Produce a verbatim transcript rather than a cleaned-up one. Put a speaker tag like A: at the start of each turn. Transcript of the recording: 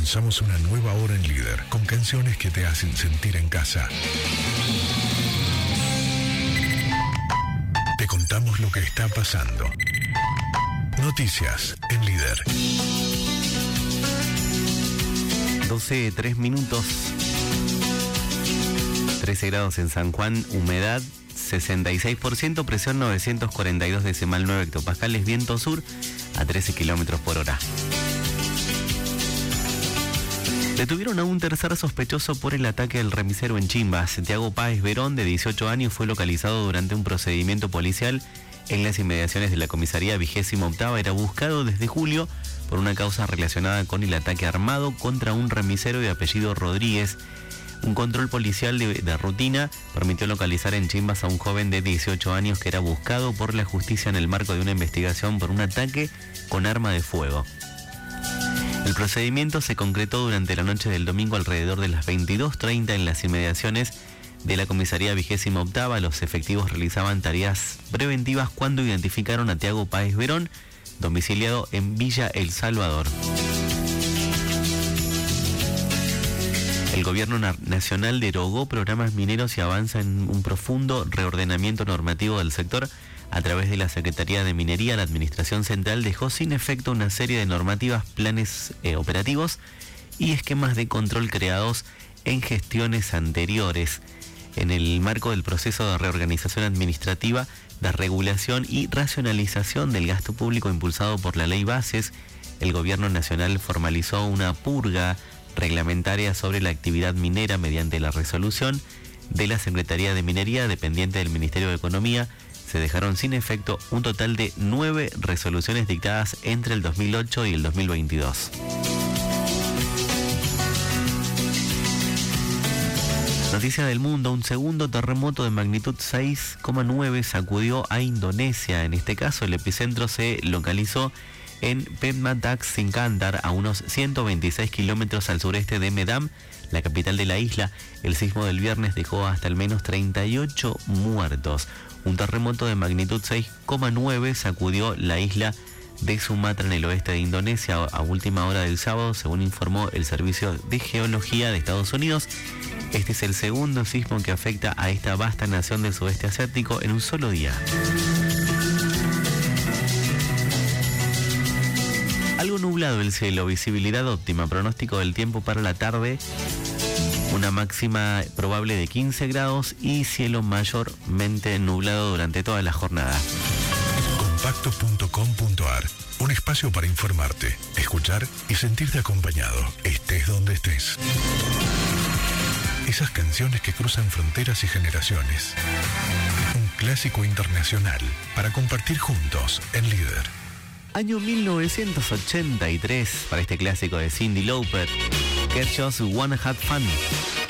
A: Comenzamos una nueva hora en Líder, con canciones que te hacen sentir en casa. Te contamos lo que está pasando. Noticias en Líder.
B: doce, tres minutos. trece grados en San Juan, humedad sesenta y seis por ciento, presión novecientos cuarenta y dos decimal nueve hectopascales, viento sur a trece kilómetros por hora. Detuvieron a un tercer sospechoso por el ataque del remisero en Chimbas. Tiago Páez Verón, de dieciocho años, fue localizado durante un procedimiento policial en las inmediaciones de la comisaría vigésima octava. Era buscado desde julio por una causa relacionada con el ataque armado contra un remisero de apellido Rodríguez. Un control policial de, de rutina permitió localizar en Chimbas a un joven de dieciocho años que era buscado por la justicia en el marco de una investigación por un ataque con arma de fuego. El procedimiento se concretó durante la noche del domingo alrededor de las veintidós treinta en las inmediaciones de la comisaría vigésima octava. Los efectivos realizaban tareas preventivas cuando identificaron a Tiago Páez Verón, domiciliado en Villa El Salvador. El gobierno nacional derogó programas mineros y avanza en un profundo reordenamiento normativo del sector. A través de la Secretaría de Minería, la Administración Central dejó sin efecto una serie de normativas, planes eh, operativos y esquemas de control creados en gestiones anteriores. En el marco del proceso de reorganización administrativa, de regulación y racionalización del gasto público impulsado por la Ley Bases, el Gobierno Nacional formalizó una purga reglamentaria sobre la actividad minera mediante la resolución de la Secretaría de Minería, dependiente del Ministerio de Economía. Se dejaron sin efecto un total de nueve resoluciones dictadas entre el dos mil ocho y el dos mil veintidós. Noticia del mundo: un segundo terremoto de magnitud seis coma nueve sacudió a Indonesia. En este caso, el epicentro se localizó en Pematang Siantar, a unos ciento veintiséis kilómetros al sureste de Medan, la capital de la isla. El sismo del viernes dejó hasta al menos treinta y ocho muertos. Un terremoto de magnitud seis coma nueve sacudió la isla de Sumatra en el oeste de Indonesia a última hora del sábado, según informó el Servicio de Geología de Estados Unidos. Este es el segundo sismo que afecta a esta vasta nación del sudeste asiático en un solo día. Algo nublado el cielo, visibilidad óptima, pronóstico del tiempo para la tarde, una máxima probable de quince grados y cielo mayormente nublado durante toda la jornada.
A: Compacto punto com punto ar, un espacio para informarte, escuchar y sentirte acompañado, estés donde estés. Esas canciones que cruzan fronteras y generaciones. Un clásico internacional para compartir juntos en Líder.
B: Año mil novecientos ochenta y tres para este clásico de Cyndi Lauper, Get Just Wanna Have Fun.